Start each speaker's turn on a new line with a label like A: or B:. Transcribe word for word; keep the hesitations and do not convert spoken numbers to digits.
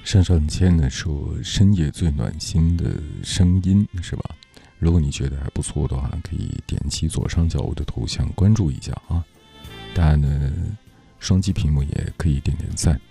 A: 上上签呢说深夜最暖心的声音是吧？如果你觉得还不错的话，可以点击左上角我的头像关注一下啊。当然呢，双击屏幕也可以点点赞。